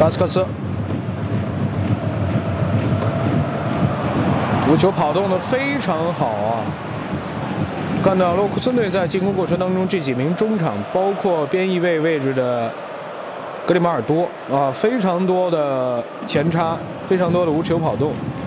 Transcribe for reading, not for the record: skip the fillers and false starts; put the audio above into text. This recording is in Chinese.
巴斯克斯无球跑动的非常好啊！看到洛库森队在进攻过程当中这几名中场，包括边翼位置的格里马尔多啊，非常多的前插，非常多的无球跑动。